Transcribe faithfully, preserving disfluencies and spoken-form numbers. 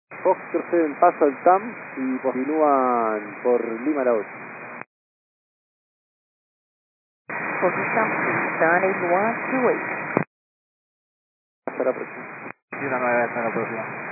Foxtrot seven pasa el T A M y continúan por Lima la ocho. Position seven eight one two eight. Hasta la próxima. Y una nueva vez en la próxima.